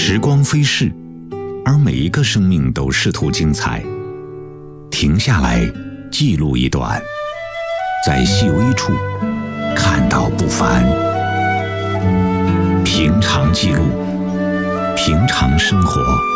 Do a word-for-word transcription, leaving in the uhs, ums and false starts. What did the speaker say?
时光飞逝，而每一个生命都试图精彩。停下来，记录一段，在细微处看到不凡。平常记录，平常生活。